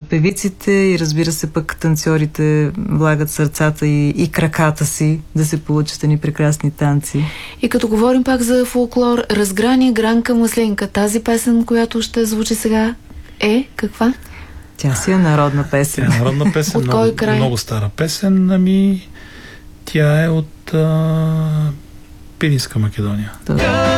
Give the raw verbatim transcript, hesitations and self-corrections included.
певиците и разбира се пък танцорите влагат сърцата и, и краката си да се получат ни прекрасни танци. И като говорим пак за фолклор, Разграни гранка маслинка, тази песен, която ще звучи сега, е каква? Тя си е народна песен. Тя е народна песен. От много, кой край? Много стара песен. Ами, тя е от а, Пиринска Македония. Това.